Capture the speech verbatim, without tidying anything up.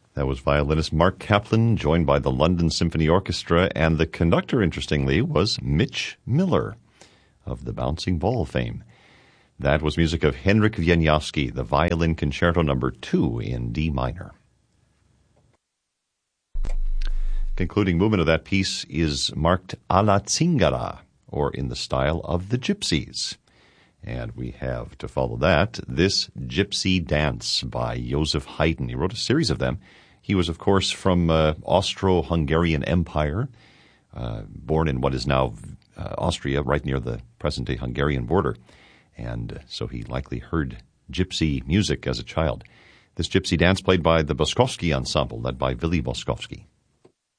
That was violinist Mark Kaplan, joined by the London Symphony Orchestra, and the conductor, interestingly, was Mitch Miller of the Bouncing Ball fame. That was music of Henryk Wieniawski, the Violin Concerto Number two in D minor. Concluding movement of that piece is marked alla zingara, or in the style of the Gypsies. And we have, to follow that, This Gypsy Dance by Joseph Haydn. He wrote a series of them. He was, of course, from uh, Austro-Hungarian Empire, uh, born in what is now uh, Austria, right near the present-day Hungarian border. And uh, so he likely heard gypsy music as a child. This gypsy dance played by the Boskovsky Ensemble, led by Willy Boskovsky.